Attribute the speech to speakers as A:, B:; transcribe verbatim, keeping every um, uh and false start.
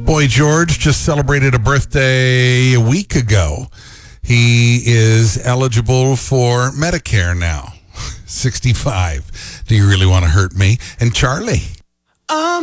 A: Boy George just celebrated a birthday a week ago. He is eligible for Medicare now. sixty-five. Do you really want to hurt me? And Charlie.
B: Um.